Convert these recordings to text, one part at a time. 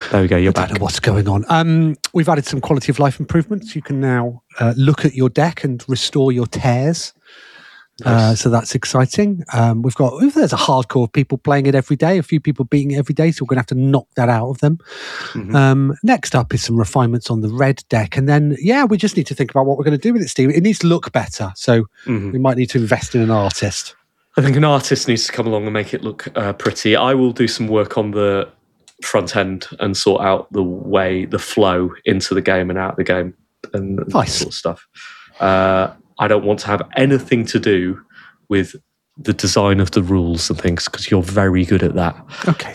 There we go, you're back. I don't know what's going on. We've added some quality of life improvements. You can now look at your deck and restore your tears. Nice. So that's exciting. There's a hardcore of people playing it every day, a few people beating it every day, so we're going to have to knock that out of them. Mm-hmm. Next up is some refinements on the red deck. And then, we just need to think about what we're going to do with it, Steve. It needs to look better, so we might need to invest in an artist. I think an artist needs to come along and make it look pretty. I will do some work on the front end and sort out the flow into the game and out of the game and that sort of stuff. I don't want to have anything to do with the design of the rules and things because you're very good at that. Okay.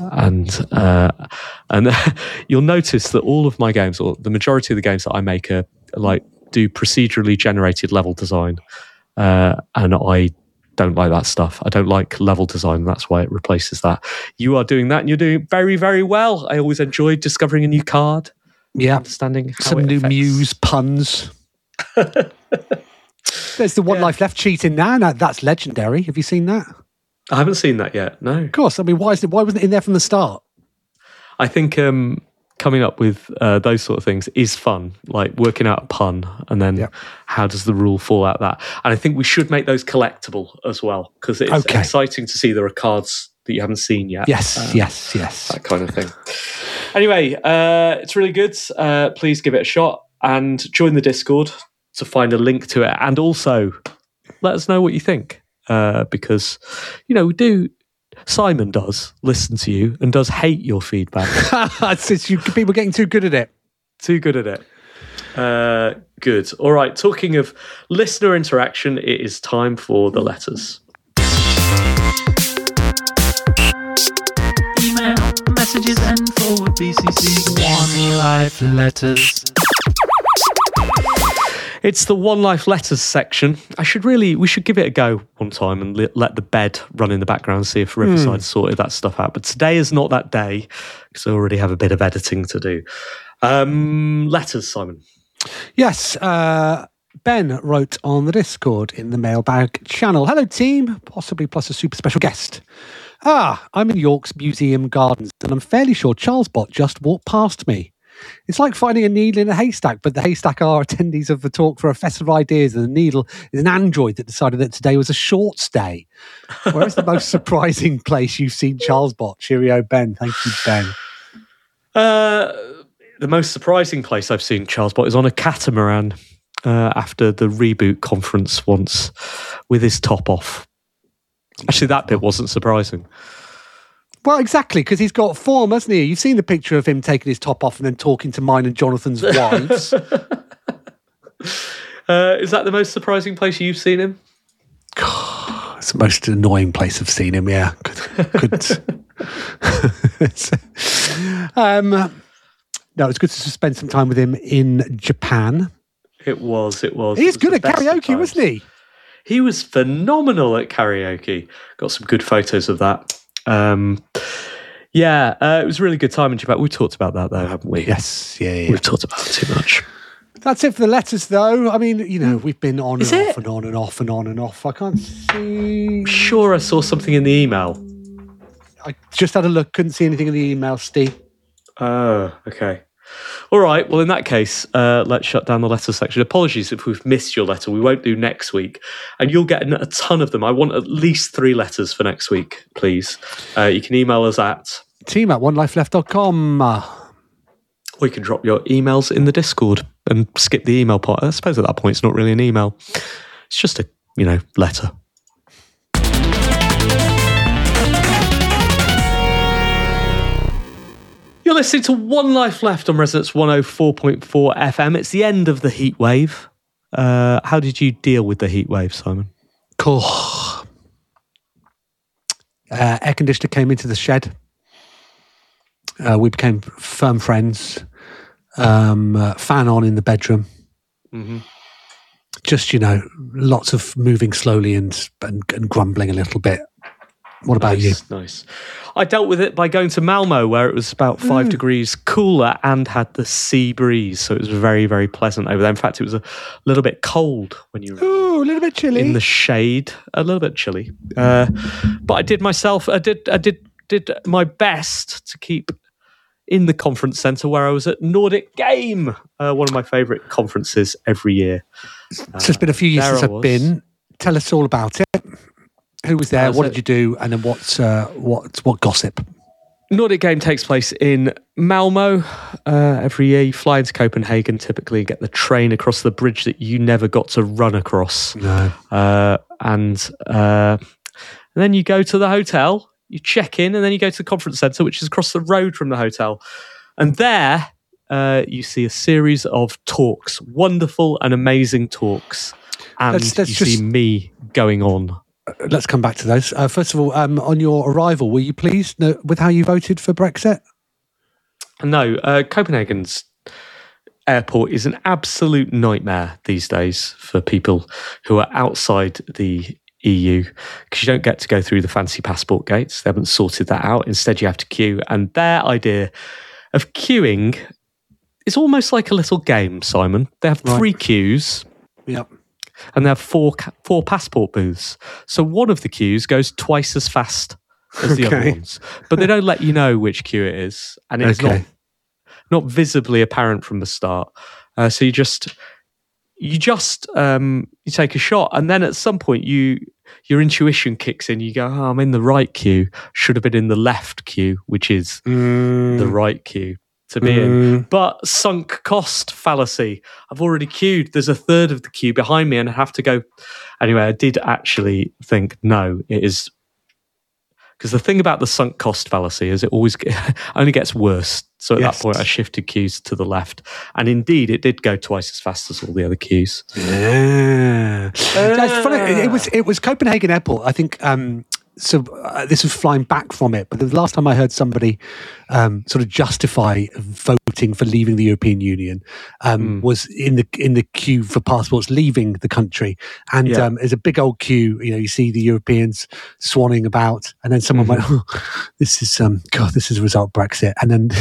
And you'll notice that all of my games, or the majority of the games that I make, are do procedurally generated level design, and I don't like that stuff. I don't like level design, and that's why it replaces that. You are doing that, and you're doing it very, very well. I always enjoy discovering a new card. Yeah, understanding how some new Muse puns. There's the One Life Left cheating now. That's legendary. Have you seen that? I haven't seen that yet. No. Of course. I mean, why wasn't it in there from the start? I think coming up with those sort of things is fun, like working out a pun and then how does the rule fall out of that. And I think we should make those collectible as well because it's exciting to see there are cards that you haven't seen yet. Yes. That kind of thing. Anyway, it's really good. Please give it a shot and join the Discord to find a link to it. And also let us know what you think because, Simon does listen to you and does hate your feedback. People getting too good at it. Too good at it. Good. All right. Talking of listener interaction, it is time for the letters. Email, messages, and forward BCC. One Life letters. It's the One Life letters section. We should give it a go one time and let the bed run in the background and see if Riverside sorted that stuff out. But today is not that day because I already have a bit of editing to do. Letters, Simon. Yes. Ben wrote on the Discord in the mailbag channel. Hello, team. Possibly plus a super special guest. I'm in York's Museum Gardens and I'm fairly sure Charles Bot just walked past me. It's like finding a needle in a haystack, but the haystack are attendees of the talk for a festival of ideas, and the needle is an android that decided that today was a shorts day. Where's the most surprising place you've seen Charles Bot? Cheerio, Ben. Thank you, Ben. The most surprising place I've seen Charles Bot is on a catamaran after the reboot conference once with his top off. Actually, that bit wasn't surprising. Well, exactly, because he's got form, hasn't he? You've seen the picture of him taking his top off and then talking to mine and Jonathan's wives. Is that the most surprising place you've seen him? It's the most annoying place I've seen him, yeah. No, it's good to spend some time with him in Japan. It was. He's good at karaoke, wasn't he? He was phenomenal at karaoke. Got some good photos of that. It was a really good time in Japan. We talked about that though, haven't we? Yes, yeah. We've talked about it too much. That's it for the letters though. I mean, we've been on and off and on and off and on and off. I can't see. I'm sure I saw something in the email. I just had a look, couldn't see anything in the email, Steve. Oh, okay. All right, well, in that case, let's shut down the letter section. Apologies if we've missed your letter. We won't do next week. And you'll get a ton of them. I want at least 3 letters for next week, please. You can email us at team@onelifeleft.com. Or you can drop your emails in the Discord and skip the email part. I suppose at that point, it's not really an email. It's just a, letter. You're listening to One Life Left on Resonance 104.4 FM. It's the end of the heat wave. How did you deal with the heat wave, Simon? Cool. Air conditioner came into the shed. We became firm friends. Fan on in the bedroom. Mm-hmm. Just, lots of moving slowly and grumbling a little bit. What about you? Nice. I dealt with it by going to Malmo, where it was about 5 degrees cooler and had the sea breeze. So it was very, very pleasant over there. In fact, it was a little bit cold when you were a little bit chilly in the shade. A little bit chilly. But I did my best to keep in the conference centre where I was at Nordic Game, one of my favourite conferences every year. So it's been a few years since I've been. Tell us all about it. Who was there? What did you do? And then what gossip? Nordic Game takes place in Malmo every year. You fly into Copenhagen typically and get the train across the bridge that you never got to run across. No. And then you go to the hotel, you check in, and then you go to the conference centre, which is across the road from the hotel. And there you see a series of talks, wonderful and amazing talks. And let's see me going on. Let's come back to those. First of all, on your arrival, were you pleased with how you voted for Brexit? No, Copenhagen's airport is an absolute nightmare these days for people who are outside the EU, because you don't get to go through the fancy passport gates. They haven't sorted that out. Instead, you have to queue. And their idea of queuing is almost like a little game, Simon. They have 3 queues. Yep. And they have four passport booths. So one of the queues goes twice as fast as the other ones. But they don't let you know which queue it is. And it's not visibly apparent from the start. So you take a shot. And then at some point, your intuition kicks in. You go, I'm in the right queue. Should have been in the left queue, which is the right queue to be in. But sunk cost fallacy. I've already queued. There's a third of the queue behind me and I have to go. Anyway, I did actually think, no, it is. Because the thing about the sunk cost fallacy is it always only gets worse. So at that point, I shifted queues to the left. And indeed, it did go twice as fast as all the other queues. Yeah. That's funny. It was Copenhagen Airport, I think. This was flying back from it, but the last time I heard somebody sort of justify voting for leaving the European Union was in the queue for passports leaving the country, and there's a big old queue. You see the Europeans swanning about, and then someone went, "Oh, this is a result of Brexit," and then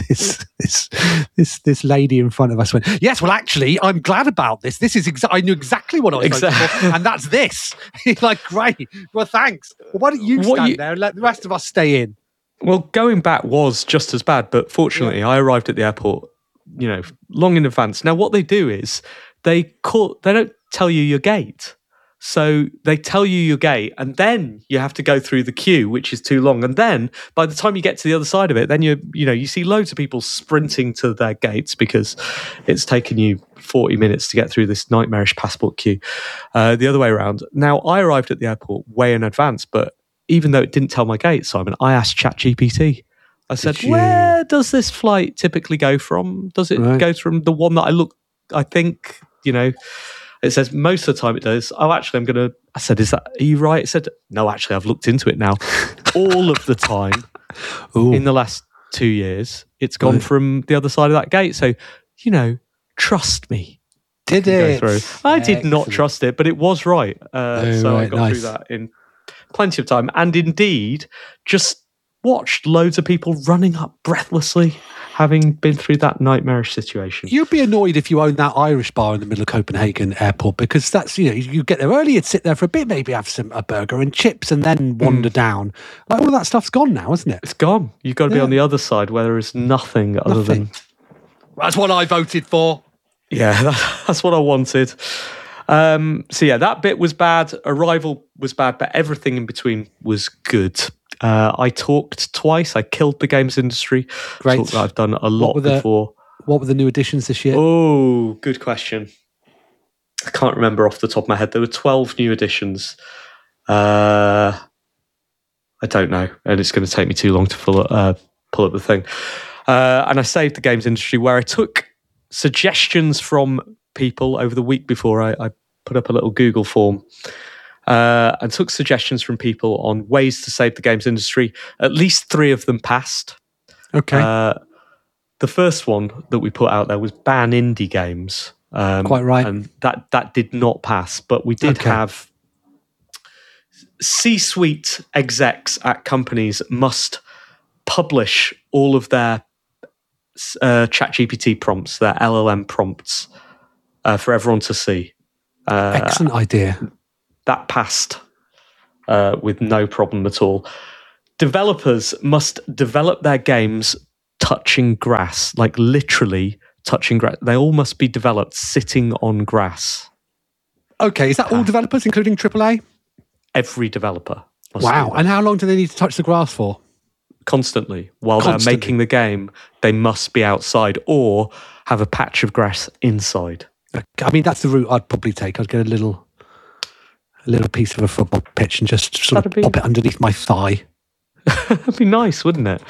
this lady in front of us went, "Yes, well, actually, I'm glad about this. This is I knew exactly what I was voting for, and that's this." Like, great. Well, thanks. Well, why don't you stand there and let the rest of us stay in? Well, going back was just as bad, but fortunately, I arrived at the airport, long in advance. Now, what they do is they don't tell you your gate. So they tell you your gate, and then you have to go through the queue, which is too long. And then by the time you get to the other side of it, then you see loads of people sprinting to their gates because it's taken you 40 minutes to get through this nightmarish passport queue. The other way around. Now, I arrived at the airport way in advance, but even though it didn't tell my gate, Simon, I asked ChatGPT. I said, where does this flight typically go from? Does it go from the one that I think, it says most of the time it does. Oh, actually, I said, are you right? It said, no, actually, I've looked into it now. All of the time in the last 2 years, it's gone from the other side of that gate. So, trust me. Did it? I did not trust it, but it was right. So I got through that in plenty of time. And indeed, just watched loads of people running up breathlessly, having been through that nightmarish situation. You'd be annoyed if you owned that Irish bar in the middle of Copenhagen Airport, because that's, you get there early, you'd sit there for a bit, maybe have a burger and chips and then wander down. Like, all of that stuff's gone now, isn't it? It's gone. You've got to be on the other side where there is nothing other than... That's what I voted for. Yeah, that's what I wanted. That bit was bad. Arrival was bad, but everything in between was good. I talked twice. I killed the games industry. Great. Talk that I've done a lot before. What were the new additions this year? Oh, good question. I can't remember off the top of my head. There were 12 new additions. I don't know, and it's going to take me too long to pull up the thing. And I saved the games industry, where I took suggestions from people over the week before. I put up a little Google form and took suggestions from people on ways to save the games industry. At least 3 of them passed. Okay. The first one that we put out there was ban indie games. Quite right. And that did not pass, but we did have C-suite execs at companies must publish all of their ChatGPT prompts, their LLM prompts, for everyone to see. Excellent idea. That passed with no problem at all. Developers must develop their games touching grass, like literally touching grass. They all must be developed sitting on grass. Okay, is that all developers, including AAA? Every developer. Wow. And how long do they need to touch the grass for? Constantly. While they're making the game, they must be outside or have a patch of grass inside. I mean, that's the route I'd probably take. I'd get a little piece of a football pitch and just sort of pop it underneath my thigh. That'd be nice, wouldn't it?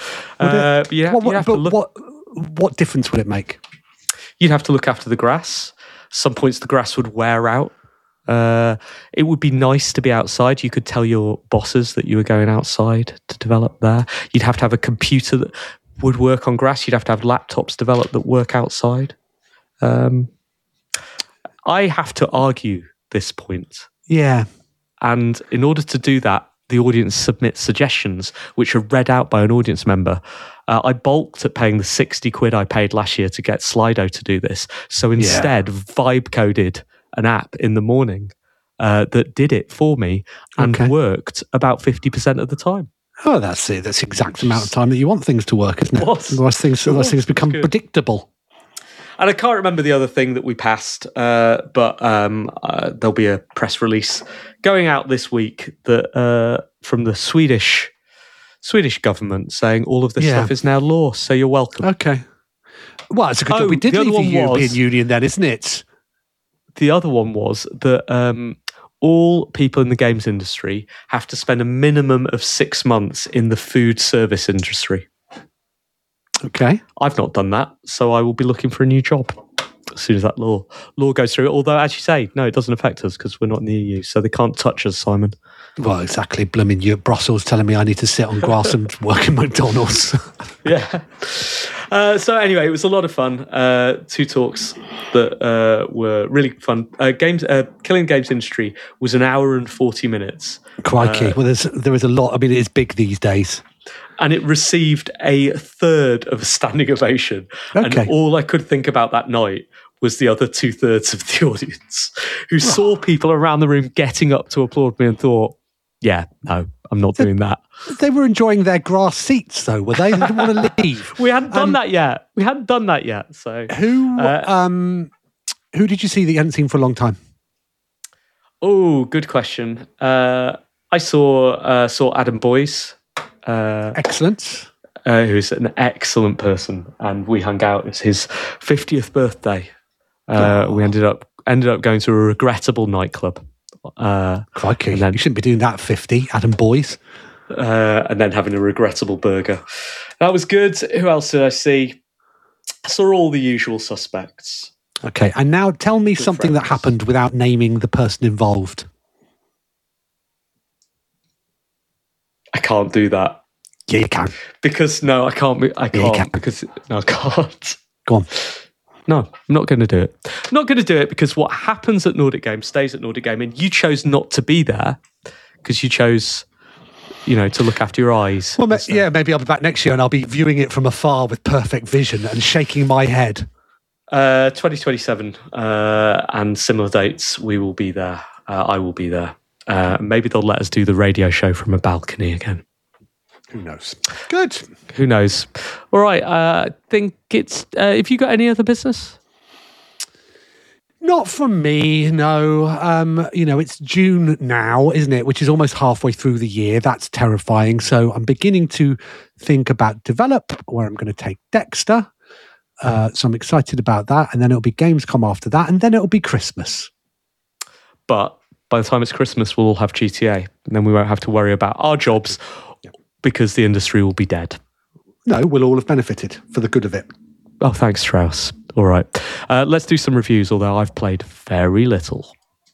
What difference would it make? You'd have to look after the grass. Some points the grass would wear out. It would be nice to be outside. You could tell your bosses that you were going outside to develop there. You'd have to have a computer that would work on grass. You'd have to have laptops developed that work outside. I have to argue this point. Yeah. And in order to do that, the audience submits suggestions, which are read out by an audience member. I balked at paying the 60 quid I paid last year to get Slido to do this. So instead, vibe coded an app in the morning that did it for me and worked about 50% of the time. Oh, that's it. That's the exact amount of time that you want things to work, isn't it? Otherwise things become predictable. And I can't remember the other thing that we passed, but there'll be a press release going out this week that from the Swedish government saying all of this stuff is now law. So you're welcome. Okay. Well, it's a good job we did leave the European Union then, isn't it? The other one was that all people in the games industry have to spend a minimum of 6 months in the food service industry. Okay. I've not done that, so I will be looking for a new job as soon as that law goes through. Although, as you say, no, it doesn't affect us because we're not in the EU, so they can't touch us, Simon. Well, exactly. Blooming you, Brussels telling me I need to sit on grass and work in McDonald's. Yeah. So anyway, it was a lot of fun. 2 talks that were really fun. Killing the Games Industry was 1 hour and 40 minutes. Crikey. Well, there is a lot. I mean, it is big these days. And it received a third of a standing ovation. Okay. And all I could think about that night was the other 2/3 of the audience who saw people around the room getting up to applaud me and thought, yeah, no, I'm not doing that. They were enjoying their grass seats, though, were they? They didn't want to leave. We hadn't done that yet. So who did you see that you hadn't seen for a long time? Oh, good question. I saw Adam Boyes. Excellent. Who's an excellent person, and we hung out. It's his 50th birthday. We ended up going to a regrettable nightclub. Crikey, you shouldn't be doing that at 50, Adam Boyes. And then having a regrettable burger. That was good. Who else did I see? I saw all the usual suspects. Okay, and now tell me something that happened without naming the person involved. I can't do that. Yeah, you can. Because I can't. I can't. Yeah, you can. Because I can't. Go on. No, I'm not going to do it. I'm not going to do it because what happens at Nordic Game stays at Nordic Game, and you chose not to be there because you chose, to look after your eyes. Well, maybe I'll be back next year and I'll be viewing it from afar with perfect vision and shaking my head. 2027 and similar dates, we will be there. I will be there. Maybe they'll let us do the radio show from a balcony again. Who knows? Good. Who knows? All right. I think it's... have you got any other business? Not from me, no. It's June now, isn't it? Which is almost halfway through the year. That's terrifying. So I'm beginning to think about Develop, where I'm going to take Dexter. So I'm excited about that. And then it'll be Gamescom after that. And then it'll be Christmas. But by the time it's Christmas, we'll all have GTA. And then we won't have to worry about our jobs because the industry will be dead. No, we'll all have benefited for the good of it. Oh, thanks, Strauss. All right. Let's do some reviews, although I've played very little.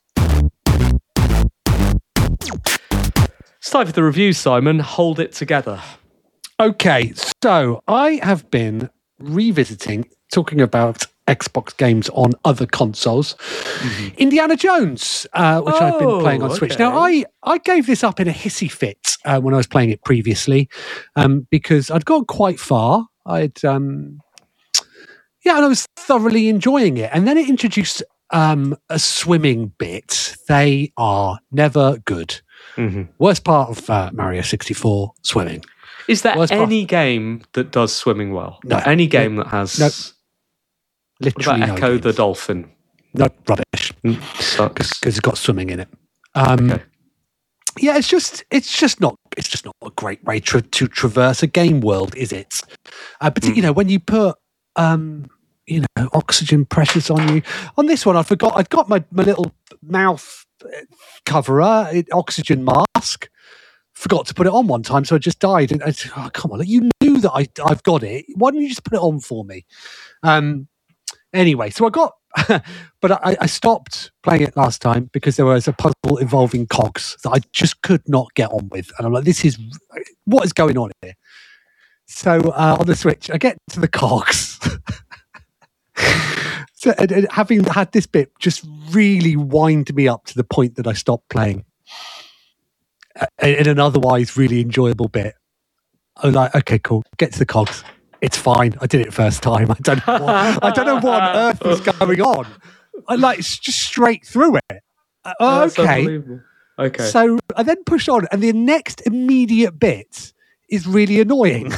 Start with the reviews, Simon. Hold it together. Okay, so I have been revisiting, talking about Xbox games on other consoles, Indiana Jones, which I've been playing on Switch. Now, I gave this up in a hissy fit when I was playing it previously because I'd gone quite far. And I was thoroughly enjoying it. And then it introduced a swimming bit. They are never good. Worst part of Mario 64, swimming. Is there any game that does swimming well? No. Any game that has... No. Literally what about Echo the Dolphin? No, rubbish. Sucks. Because it's got swimming in it. Okay. Yeah, it's just not a great way to traverse a game world, is it? But when you put oxygen pressures on you. On this one, I forgot. I'd got my little mouth coverer, oxygen mask. Forgot to put it on one time, so I just died. And come on, you knew that I've got it. Why don't you just put it on for me? Anyway, so I got, but I stopped playing it last time because there was a puzzle involving cogs that I just could not get on with. And I'm like, what is going on here? So on the Switch, I get to the cogs. So, and having had this bit just really wind me up to the point that I stopped playing in an otherwise really enjoyable bit. I was like, okay, cool, get to the cogs. It's fine. I did it first time. I don't know what on earth was going on. It's just straight through it. Okay. Okay. So I then pushed on, and the next immediate bit is really annoying.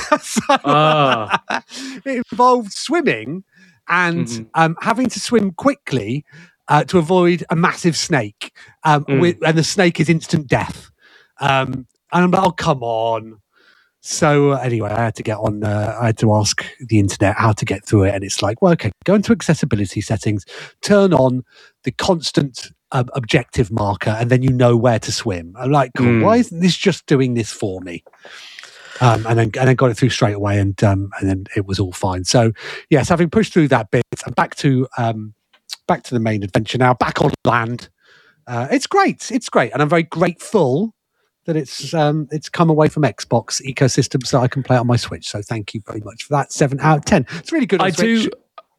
It involved swimming and having to swim quickly to avoid a massive snake, and the snake is instant death. And I'm like, oh, come on. So anyway, I had to get on. I had to ask the internet how to get through it, and it's like, well, okay, go into accessibility settings, turn on the constant objective marker, and then you know where to swim. I'm like, cool. Why isn't this just doing this for me? And then got it through straight away, and then it was all fine. So yes, having pushed through that bit, I'm back to the main adventure now. Back on land. It's great, and I'm very grateful that it's come away from Xbox ecosystem so I can play it on my Switch. So thank you very much for that. 7 out of 10. It's really good on Switch.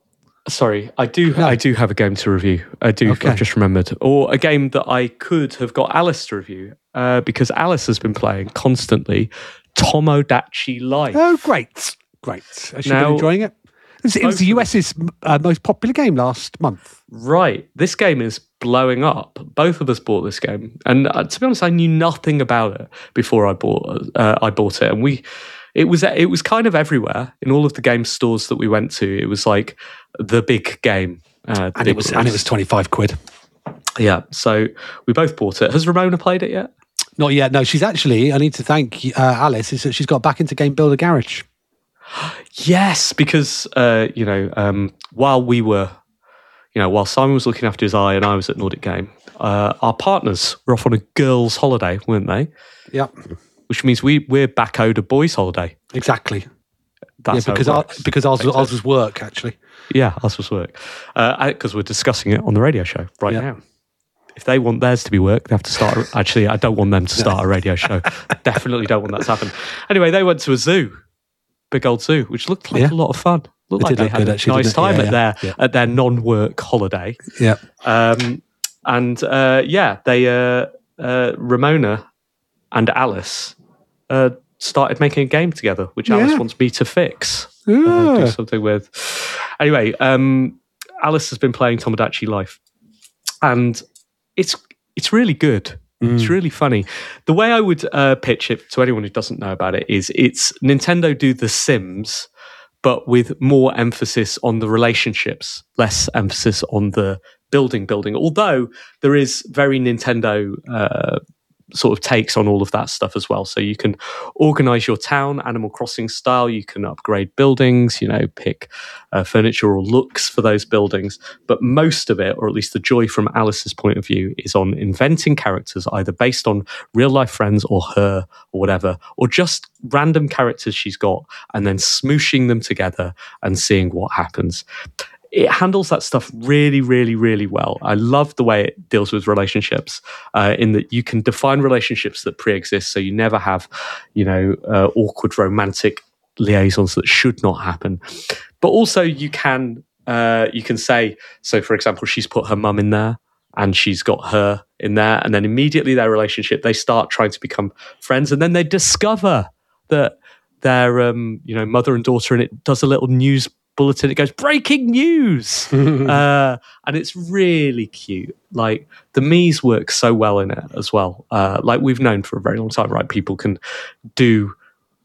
I do have a game to review. I do. Okay. I've just remembered. Or a game that I could have got Alice to review because Alice has been playing constantly Tomodachi Life. Oh, great. Has she been enjoying it? It was the US's most popular game last month. Right. This game is blowing up. Both of us bought this game. And to be honest, I knew nothing about it before I bought it. And it was kind of everywhere in all of the game stores that we went to. It was like the big game. And it was 25 quid. Yeah. So we both bought it. Has Ramona played it yet? Not yet. No, she's actually, I need to thank Alice, is that she's got back into Game Builder Garage. Yes, because while Simon was looking after his eye and I was at Nordic Game, our partners were off on a girls' holiday, weren't they? Yep. Which means we're back owed a boys' holiday. Exactly. That's because ours was work, actually. Yeah, ours was work. Because we're discussing it on the radio show now. If they want theirs to be work, they have to start. Actually, I don't want them to start a radio show. Definitely don't want that to happen. Anyway, they went to a zoo. Big old zoo, which looked like a lot of fun. Looked like they had a nice time at their non-work holiday. Yeah. Ramona and Alice started making a game together, which Alice wants me to fix. Do something with. Anyway, Alice has been playing Tomodachi Life, and it's really good. It's really funny. The way I would pitch it to anyone who doesn't know about it is it's Nintendo do The Sims, but with more emphasis on the relationships, less emphasis on the building. Although there is very Nintendo sort of takes on all of that stuff as well. So you can organize your town Animal Crossing style. You can upgrade buildings, pick furniture or looks for those buildings. But most of it, or at least the joy from Alice's point of view, is on inventing characters either based on real life friends or her or whatever, or just random characters she's got and then smooshing them together and seeing what happens. It handles that stuff really, really, really well. I love the way it deals with relationships in that you can define relationships that pre-exist, so you never have, awkward romantic liaisons that should not happen. But also you can say, so for example, she's put her mum in there and she's got her in there, and then immediately their relationship, they start trying to become friends, and then they discover that their mother and daughter, and it does a little news bulletin. It goes breaking news, and it's really cute. Like the Mii's work so well in it as well. Like we've known for a very long time, right? People can do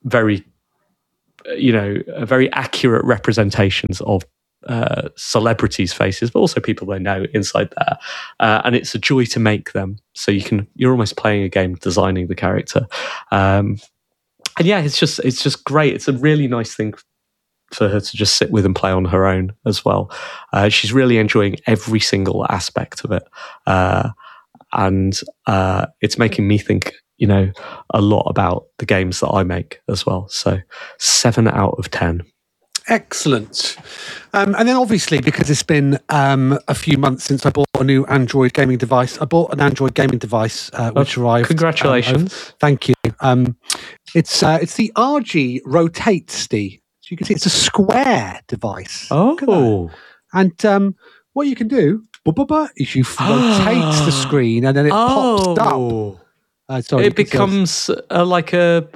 very, very accurate representations of celebrities' faces, but also people they know inside there. And it's a joy to make them. So you're almost playing a game, designing the character. And yeah, it's just great. It's a really nice thing for her to just sit with and play on her own as well. She's really enjoying every single aspect of it. And it's making me think, a lot about the games that I make as well. So 7 out of 10. Excellent. And then obviously, because it's been a few months since I bought a new Android gaming device, which arrived. Congratulations. Thank you. It's the RG Rotate Steve. So you can see it's a square device. Oh. And what you can do is you rotate the screen and then it pops up. It becomes like an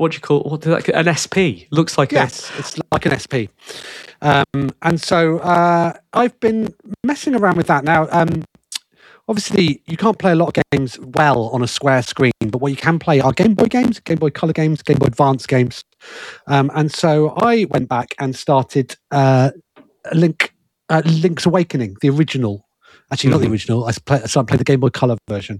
SP. Looks like it's like an SP. And so I've been messing around with that now. Obviously, you can't play a lot of games well on a square screen, but what you can play are Game Boy games, Game Boy Color games, Game Boy Advance games. And so I went back and started Link's Awakening, the original. Actually, not the original. I started playing the Game Boy Color version.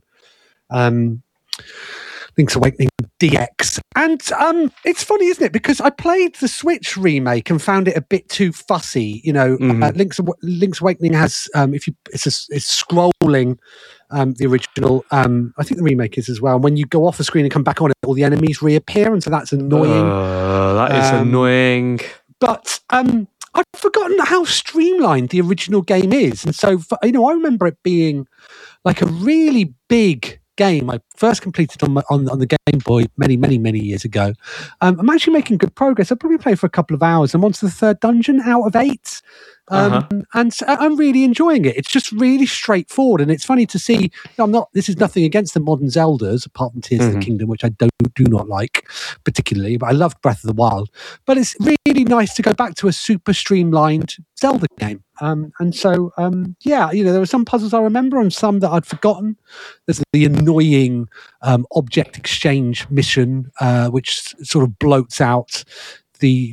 Link's Awakening DX. And it's funny, isn't it? Because I played the Switch remake and found it a bit too fussy. Link's Awakening has it's scrolling. The original, I think the remake is as well. And when you go off the screen and come back on it, all the enemies reappear, and so that's annoying. That is annoying. But I've forgotten how streamlined the original game is, and so I remember it being like a really big game. I first completed on the Game Boy many years ago. I'm actually making good progress. I'll probably play for a couple of hours. I'm on to the 3rd dungeon out of 8. And so I'm really enjoying it. It's just really straightforward, and it's funny to see. This is nothing against the modern Zeldas, apart from Tears of the Kingdom, which I do not like particularly. But I loved Breath of the Wild. But it's really nice to go back to a super streamlined Zelda game. And so, there were some puzzles I remember and some that I'd forgotten. There's the annoying object exchange mission, which sort of bloats out the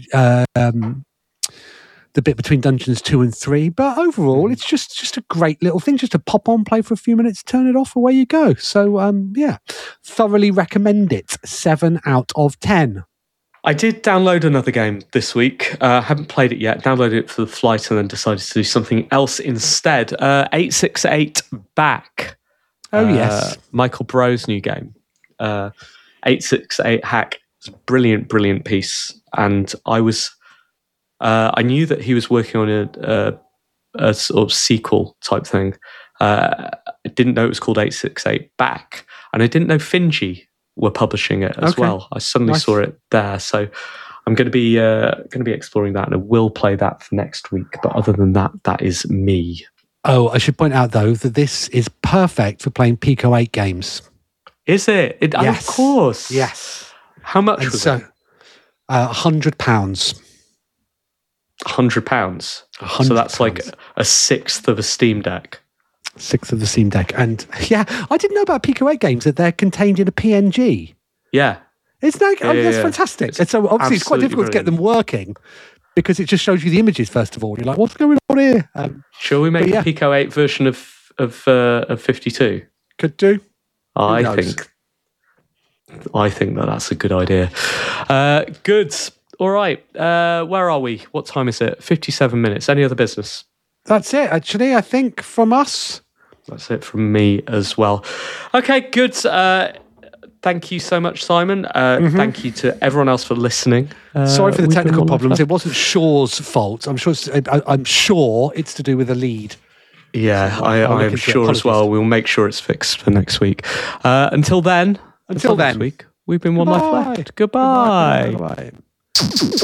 bit between dungeons 2 and 3. But overall, it's just a great little thing, just to pop on, play for a few minutes, turn it off, away you go. So, thoroughly recommend it. 7 out of 10. I did download another game this week. Haven't played it yet. Downloaded it for the flight and then decided to do something else instead. 868 Back. Oh, yes. Michael Bro's new game. 868 Hack. It's a brilliant piece. And I knew that he was working on a sort of sequel type thing. I didn't know it was called 868 Back. And I didn't know Finji were publishing it as well. I suddenly saw it there, so I'm going to be exploring that, and I will play that for next week. But other than that, that is me. Oh, I should point out though that this is perfect for playing Pico 8 games. Is it? Yes. Of course. Yes. How much was it? £100. £100. So that's like a sixth of a Steam Deck. Sixth of the Steam Deck. And yeah, I didn't know about Pico 8 games that they're contained in a PNG. Yeah. It's like, that's fantastic. And so obviously it's quite difficult to get them working because it just shows you the images first of all. You're like, what's going on here? Shall we make a Pico 8 version of 52? Could do. I think that's a good idea. Good. All right. Where are we? What time is it? 57 minutes. Any other business? That's it, actually, I think, from us. That's it from me as well. Okay, good. Thank you so much, Simon. Thank you to everyone else for listening. Sorry for the technical problems. It wasn't Shaw's fault. I'm sure it's to do with the lead. Yeah, I'm sure as well. We'll make sure it's fixed for next week. Until then, next week, we've been One Life Left. Goodbye. Goodbye.